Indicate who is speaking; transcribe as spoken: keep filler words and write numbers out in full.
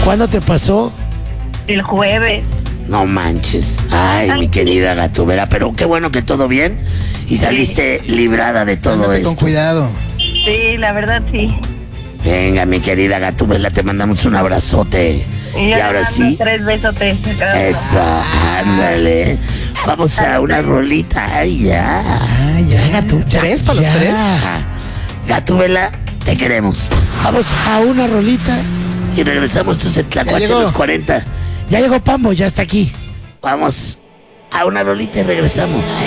Speaker 1: ¿Cuándo te pasó?
Speaker 2: El jueves.
Speaker 1: No manches. Ay, mi querida Gatúbela, pero qué bueno que todo bien y saliste librada de todo
Speaker 3: Ándate
Speaker 1: esto.
Speaker 3: con cuidado.
Speaker 2: Sí, la verdad sí.
Speaker 1: Venga, mi querida Gatúbela, te mandamos un abrazote.
Speaker 2: Y,
Speaker 1: Y
Speaker 2: yo
Speaker 1: ahora
Speaker 2: le mando
Speaker 1: sí,
Speaker 2: tres besotes a cada uno.
Speaker 1: eso, ándale. Vamos a una rolita. Ay, ya.
Speaker 3: Ah, ya, Gatú. ¿Tres para los
Speaker 1: Ya.
Speaker 3: tres?
Speaker 1: Gatúbela, te queremos. Vamos a una rolita y regresamos entonces en Tlacuache
Speaker 3: llegó.
Speaker 1: los cuarenta. Ya llegó Pambo, ya está aquí. Vamos a una rolita y regresamos.